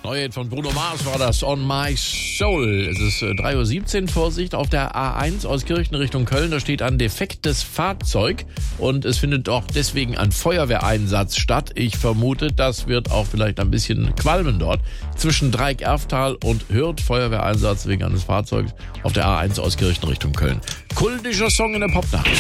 Neuheit von Bruno Mars war das, On My Soul. Es ist 3:17 Uhr, Vorsicht, auf der A1 aus Kirchen Richtung Köln. Da steht ein defektes Fahrzeug und es findet auch deswegen ein Feuerwehreinsatz statt. Ich vermute, das wird auch vielleicht ein bisschen qualmen dort. Zwischen Dreieck-Erftal und Hürth, Feuerwehreinsatz wegen eines Fahrzeugs auf der A1 aus Kirchen Richtung Köln. Kultischer Song in der Popnacht.